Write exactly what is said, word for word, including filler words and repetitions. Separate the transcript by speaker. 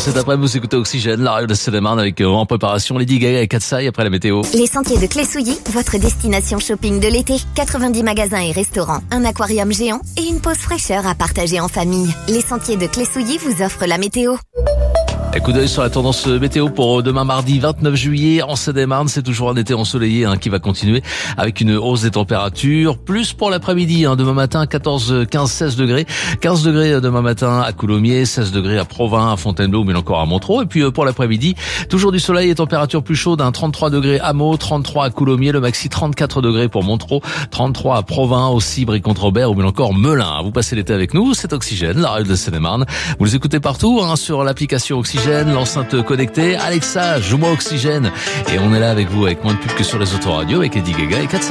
Speaker 1: Cet après-midi, vous écoutez Oxygène, la radio de Seine-et-Marne avec euh, en préparation Lady Gaga et Katsai après la météo.
Speaker 2: Les Sentiers de Clé-Souilly, votre destination shopping de l'été. quatre-vingt-dix magasins et restaurants, un aquarium géant et une pause fraîcheur à partager en famille. Les Sentiers de Clé-Souilly vous offrent la météo.
Speaker 1: Un coup d'œil sur la tendance météo pour demain mardi vingt-neuf juillet en Seine-et-Marne. C'est toujours un été ensoleillé hein, qui va continuer avec une hausse des températures. Plus pour l'après-midi, hein, demain matin quatorze, quinze, seize degrés. quinze degrés demain matin à Coulommiers, seize degrés à Provins, à Fontainebleau, mais encore à Montereau. Et puis pour l'après-midi, toujours du soleil et température plus chaude, hein, trente-trois degrés à Meaux, trente-trois à Coulommiers, le maxi trente-quatre degrés pour Montereau, trente-trois à Provins, aussi Brie-Comte-Robert ou bien encore Melun. Vous passez l'été avec nous, c'est Oxygène, la radio de Seine-et-Marne. Vous les écoutez partout hein, sur l'application Oxygène, l'enceinte connectée. Alexa, joue-moi Oxygène. Et on est là avec vous avec moins de pubs que sur les autoradios avec Lady Gaga et Katsai.